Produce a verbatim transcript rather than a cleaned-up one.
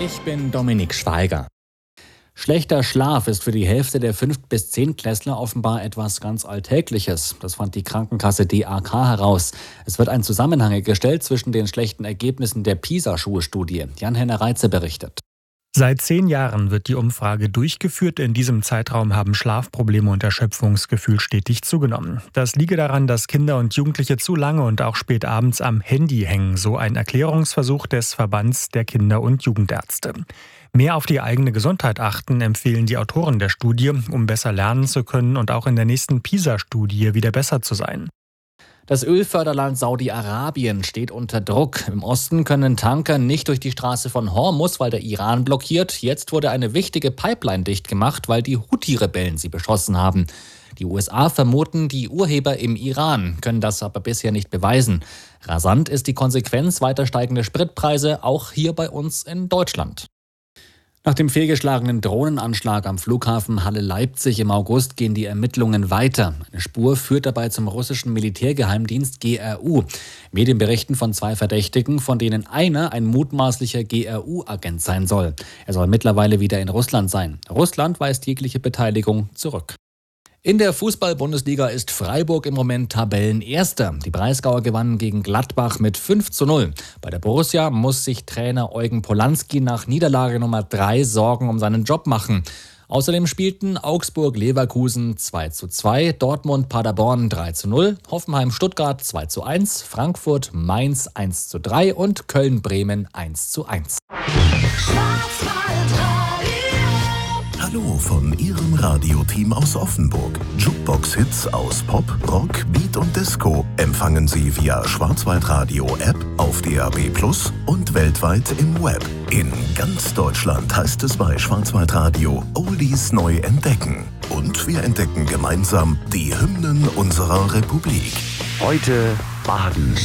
Ich bin Dominik Schweiger. Schlechter Schlaf ist für die Hälfte der fünf bis zehn Klässler offenbar etwas ganz Alltägliches. Das fand die Krankenkasse D A K heraus. Es wird ein Zusammenhang hergestellt zwischen den schlechten Ergebnissen der PISA-Schulstudie. Jan-Henner Reitze berichtet. Seit zehn Jahren wird die Umfrage durchgeführt. In diesem Zeitraum haben Schlafprobleme und Erschöpfungsgefühl stetig zugenommen. Das liege daran, dass Kinder und Jugendliche zu lange und auch spät abends am Handy hängen, so ein Erklärungsversuch des Verbands der Kinder- und Jugendärzte. Mehr auf die eigene Gesundheit achten, empfehlen die Autoren der Studie, um besser lernen zu können und auch in der nächsten PISA-Studie wieder besser zu sein. Das Ölförderland Saudi-Arabien steht unter Druck. Im Osten können Tanker nicht durch die Straße von Hormuz, weil der Iran blockiert. Jetzt wurde eine wichtige Pipeline dicht gemacht, weil die Houthi-Rebellen sie beschossen haben. Die U S A vermuten die Urheber im Iran, können das aber bisher nicht beweisen. Rasant ist die Konsequenz weiter steigende Spritpreise, auch hier bei uns in Deutschland. Nach dem fehlgeschlagenen Drohnenanschlag am Flughafen Halle-Leipzig im August gehen die Ermittlungen weiter. Eine Spur führt dabei zum russischen Militärgeheimdienst G R U. Medien berichten von zwei Verdächtigen, von denen einer ein mutmaßlicher G R U-Agent sein soll. Er soll mittlerweile wieder in Russland sein. Russland weist jegliche Beteiligung zurück. In der Fußball-Bundesliga ist Freiburg im Moment Tabellenerster. Die Breisgauer gewannen gegen Gladbach mit fünf zu null. Bei der Borussia muss sich Trainer Eugen Polanski nach Niederlage Nummer drei Sorgen um seinen Job machen. Außerdem spielten Augsburg-Leverkusen zwei zu zwei, Dortmund-Paderborn drei zu null, Hoffenheim-Stuttgart zwei zu eins, Frankfurt-Mainz eins zu drei und Köln-Bremen eins zu eins. Hallo von Ihrem Radioteam aus Offenburg. Jukebox-Hits aus Pop, Rock, Beat und Disco empfangen Sie via Schwarzwaldradio-App auf D A B plus und weltweit im Web. In ganz Deutschland heißt es bei Schwarzwaldradio Oldies neu entdecken. Und wir entdecken gemeinsam die Hymnen unserer Republik. Heute baden.